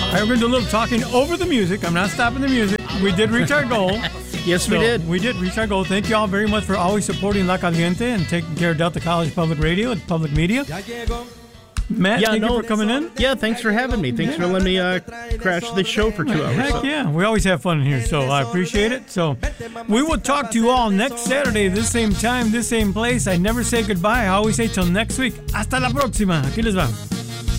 All right, we're going to do a little talking over the music. I'm not stopping the music. We did reach our goal. Yes, we did. We did reach our goal. Thank you all very much for always supporting La Caliente and taking care of Delta College Public Radio and public media. Matt, thank you for coming in. Yeah, thanks for having me. Thanks for letting me crash the show for 2 hours. Heck yeah. We always have fun in here, so I appreciate it. So we will talk to you all next Saturday, this same time, this same place. I never say goodbye. I always say till next week. Hasta la próxima. Aquí les va.